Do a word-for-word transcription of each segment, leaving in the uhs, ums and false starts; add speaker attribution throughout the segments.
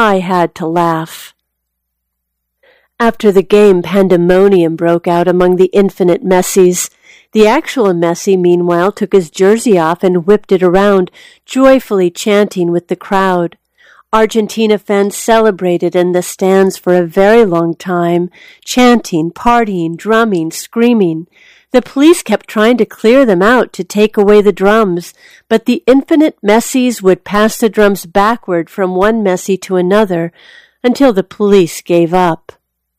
Speaker 1: I had to laugh. After the game, pandemonium broke out among the infinite Messis. The actual Messi, meanwhile, took his jersey off and whipped it around, joyfully chanting with the crowd. Argentina fans celebrated in the stands for a very long time, chanting, partying, drumming, screaming. The police kept trying to clear them out to take away the drums, but the infinite Messis would pass the drums backward from one Messi to another until the police gave up.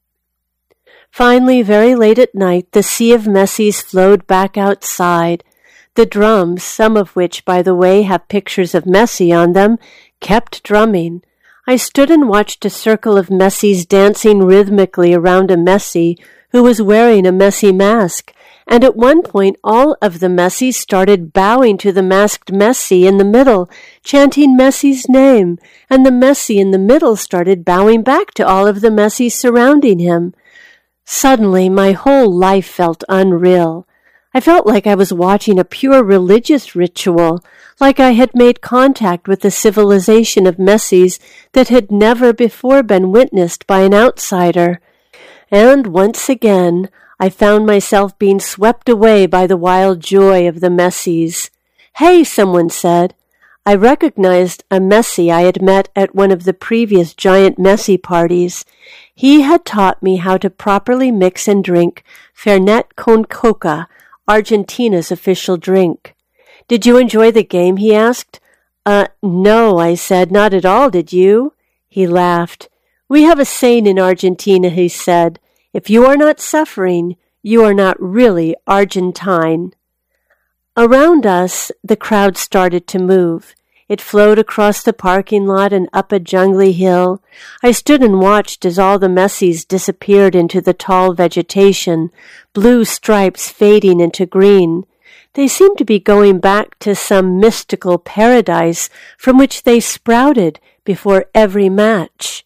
Speaker 1: Finally, very late at night, the sea of Messis flowed back outside. The drums, some of which, by the way, have pictures of Messi on them, kept drumming. I stood and watched a circle of Messis dancing rhythmically around a Messi who was wearing a Messi mask, and at one point all of the Messis started bowing to the masked Messi in the middle, chanting Messi's name, and the Messi in the middle started bowing back to all of the Messis surrounding him. Suddenly, my whole life felt unreal. I felt like I was watching a pure religious ritual, like I had made contact with a civilization of Messis that had never before been witnessed by an outsider. And once again, I found myself being swept away by the wild joy of the Messis. "Hey," someone said. I recognized a Messi I had met at one of the previous giant Messi parties. He had taught me how to properly mix and drink Fernet con Coca, Argentina's official drink. "Did you enjoy the game?" he asked. Uh, no, I said, "not at all, did you?" He laughed. "We have a saying in Argentina," he said, "if you are not suffering, you are not really Argentine." Around us, the crowd started to move. It flowed across the parking lot and up a jungly hill. I stood and watched as all the Messis disappeared into the tall vegetation, blue stripes fading into green. They seemed to be going back to some mystical paradise from which they sprouted before every match.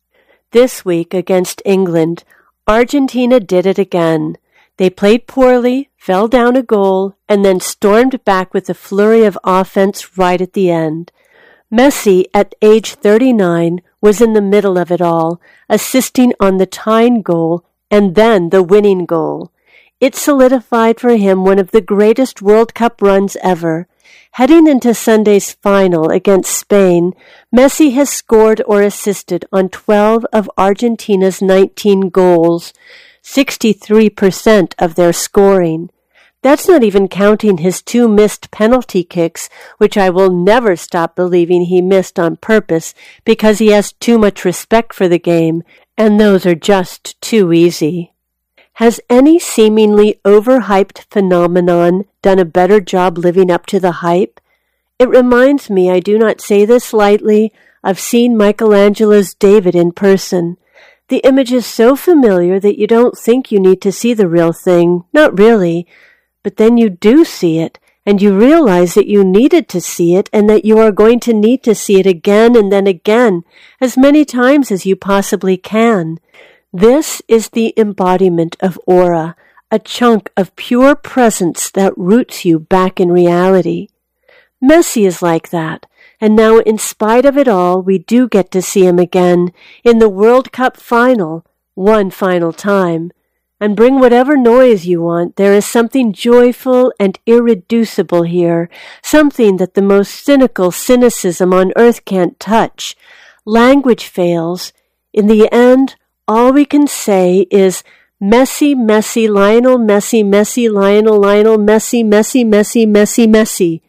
Speaker 1: This week against England, Argentina did it again. They played poorly, fell down a goal, and then stormed back with a flurry of offense right at the end. Messi, at age thirty-nine, was in the middle of it all, assisting on the tying goal and then the winning goal. It solidified for him one of the greatest World Cup runs ever. Heading into Sunday's final against Spain, Messi has scored or assisted on twelve of Argentina's nineteen goals, sixty-three percent of their scoring. That's not even counting his two missed penalty kicks, which I will never stop believing he missed on purpose because he has too much respect for the game, and those are just too easy. Has any seemingly overhyped phenomenon done a better job living up to the hype? It reminds me, I do not say this lightly, of seeing Michelangelo's David in person. The image is so familiar that you don't think you need to see the real thing, not really, but then you do see it, and you realize that you needed to see it and that you are going to need to see it again and then again, as many times as you possibly can. This is the embodiment of aura, a chunk of pure presence that roots you back in reality. Messi is like that, and now in spite of it all, we do get to see him again in the World Cup final, one final time. And bring whatever noise you want, there is something joyful and irreducible here, something that the most cynical cynicism on earth can't touch. Language fails. In the end, all we can say is Messi, Messi, Lionel Messi, Messi, Lionel, Lionel, Messi, Messi, Messi, Messi, Messi.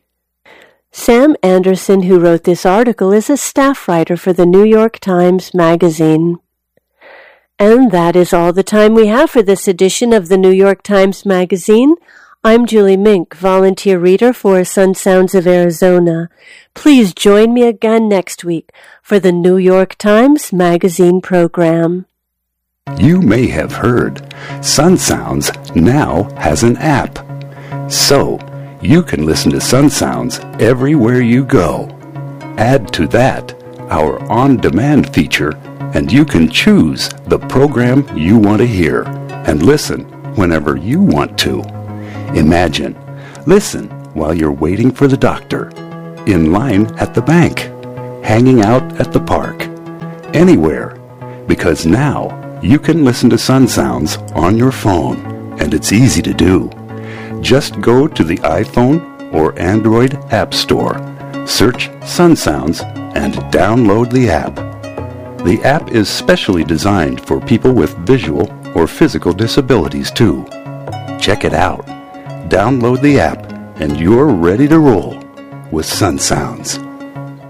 Speaker 1: Sam Anderson, who wrote this article, is a staff writer for the New York Times Magazine. And that is all the time we have for this edition of the New York Times Magazine. I'm Julie Mink, volunteer reader for Sun Sounds of Arizona. Please join me again next week for the New York Times Magazine program.
Speaker 2: You may have heard Sun Sounds now has an app. So, you can listen to Sun Sounds everywhere you go. Add to that our on-demand feature, and you can choose the program you want to hear and listen whenever you want to. Imagine, listen while you're waiting for the doctor, in line at the bank, hanging out at the park, anywhere, because now you can listen to Sun Sounds on your phone, and it's easy to do. Just go to the iPhone or Android App Store, search Sun Sounds, and download the app. The app is specially designed for people with visual or physical disabilities too. Check it out. Download the app, and you're ready to roll with Sun Sounds.